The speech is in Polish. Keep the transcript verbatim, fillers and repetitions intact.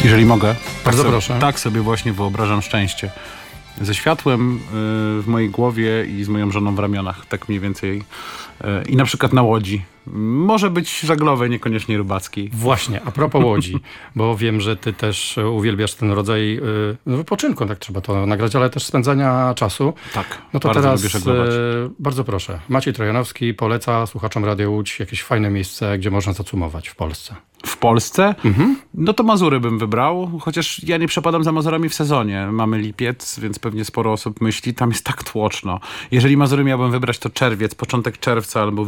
Jeżeli mogę. Bardzo tak proszę. Sobie, tak sobie właśnie wyobrażam szczęście. Ze światłem y, w mojej głowie i z moją żoną w ramionach, tak mniej więcej. Y, I na przykład na łodzi. Może być żaglowej, niekoniecznie rybackiej. Właśnie, a propos łodzi, bo wiem, że ty też uwielbiasz ten rodzaj y, no, wypoczynku, tak trzeba to nagrać, ale też spędzania czasu. Tak, no to bardzo teraz lubię żeglować. y, bardzo proszę. Maciej Trojanowski poleca słuchaczom Radia Łódź jakieś fajne miejsce, gdzie można zacumować w Polsce. W Polsce? Mhm. No to Mazury bym wybrał, chociaż ja nie przepadam za Mazurami w sezonie. Mamy lipiec, więc pewnie sporo osób myśli, tam jest tak tłoczno. Jeżeli Mazury miałbym wybrać, to czerwiec, początek czerwca albo